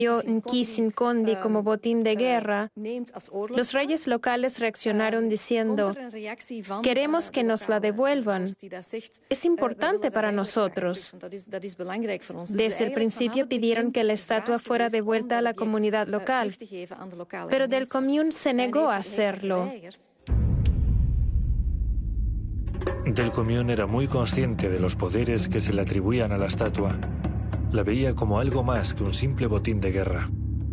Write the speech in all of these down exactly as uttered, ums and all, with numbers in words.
Nkisin-Kondi como botín de guerra, los reyes locales reaccionaron diciendo: queremos que nos la devuelvan. Es importante para nosotros. Desde el principio pidieron que la estatua fuera devuelta a la comunidad local, pero Del Común se negó a hacerlo. Del Común era muy consciente de los poderes que se le atribuían a la estatua. La veía como algo más que un simple botín de guerra.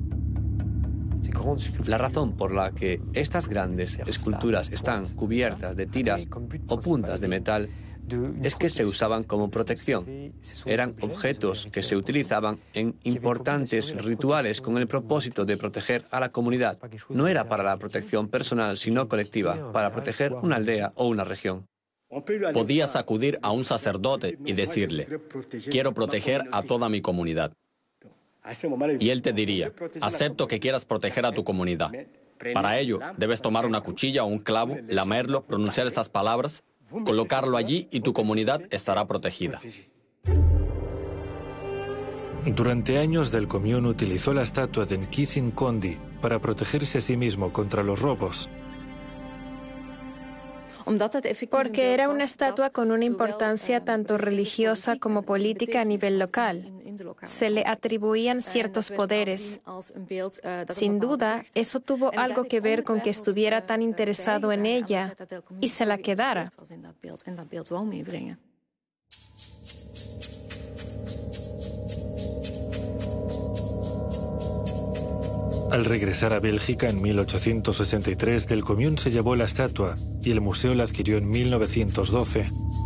La razón por la que estas grandes esculturas están cubiertas de tiras o puntas de metal es que se usaban como protección. Eran objetos que se utilizaban en importantes rituales con el propósito de proteger a la comunidad. No era para la protección personal, sino colectiva, para proteger una aldea o una región. Podías acudir a un sacerdote y decirle: quiero proteger a toda mi comunidad. Y él te diría: acepto que quieras proteger a tu comunidad. Para ello, debes tomar una cuchilla o un clavo, lamerlo, pronunciar estas palabras, colocarlo allí y tu comunidad estará protegida. Durante años, Del Común utilizó la estatua de Nkisin-Kondi para protegerse a sí mismo contra los robos. Porque era una estatua con una importancia tanto religiosa como política a nivel local. Se le atribuían ciertos poderes. Sin duda, eso tuvo algo que ver con que estuviera tan interesado en ella y se la quedara. Al regresar a Bélgica en mil ochocientos sesenta y tres, Del Común se llevó la estatua y el museo la adquirió en mil novecientos doce.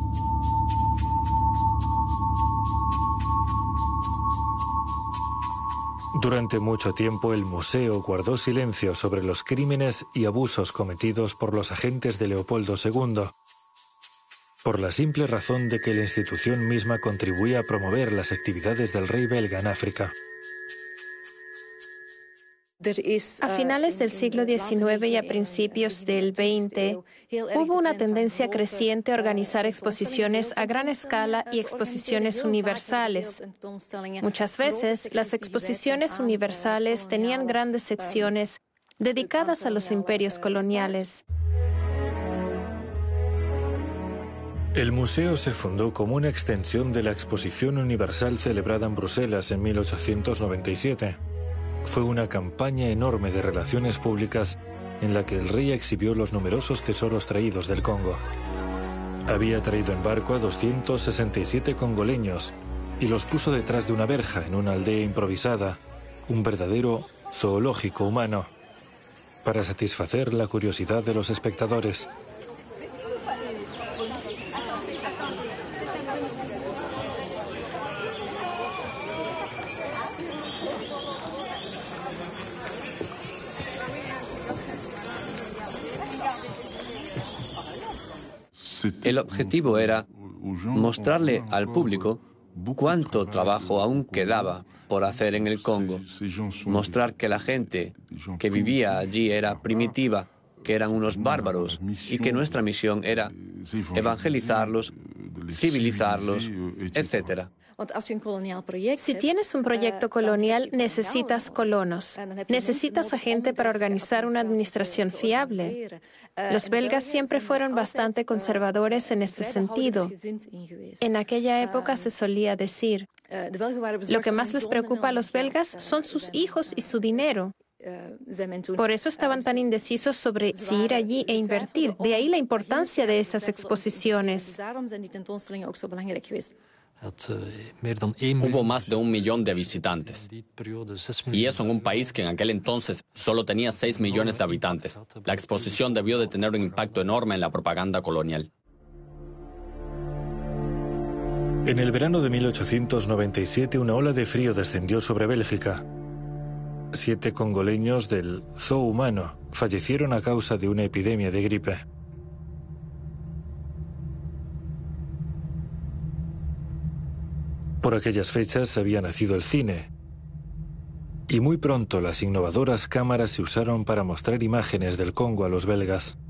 Durante mucho tiempo, el museo guardó silencio sobre los crímenes y abusos cometidos por los agentes de Leopoldo segundo, por la simple razón de que la institución misma contribuía a promover las actividades del rey belga en África. A finales del siglo diecinueve y a principios del veinte, hubo una tendencia creciente a organizar exposiciones a gran escala y exposiciones universales. Muchas veces, las exposiciones universales tenían grandes secciones dedicadas a los imperios coloniales. El museo se fundó como una extensión de la Exposición Universal celebrada en Bruselas en mil ochocientos noventa y siete. Fue una campaña enorme de relaciones públicas en la que el rey exhibió los numerosos tesoros traídos del Congo. Había traído en barco a doscientos sesenta y siete congoleños y los puso detrás de una verja en una aldea improvisada, un verdadero zoológico humano, para satisfacer la curiosidad de los espectadores. El objetivo era mostrarle al público cuánto trabajo aún quedaba por hacer en el Congo, mostrar que la gente que vivía allí era primitiva, que eran unos bárbaros y que nuestra misión era evangelizarlos, civilizarlos, etcétera. Si tienes un proyecto colonial, necesitas colonos. Necesitas a gente para organizar una administración fiable. Los belgas siempre fueron bastante conservadores en este sentido. En aquella época se solía decir: lo que más les preocupa a los belgas son sus hijos y su dinero. Por eso estaban tan indecisos sobre si ir allí e invertir. De ahí la importancia de esas exposiciones. Hubo más de un millón de visitantes. Y eso en un país que en aquel entonces solo tenía seis millones de habitantes. La exposición debió de tener un impacto enorme en la propaganda colonial. En el verano de mil ochocientos noventa y siete, una ola de frío descendió sobre Bélgica. Siete congoleños del zoo humano fallecieron a causa de una epidemia de gripe. Por aquellas fechas había nacido el cine, y muy pronto las innovadoras cámaras se usaron para mostrar imágenes del Congo a los belgas.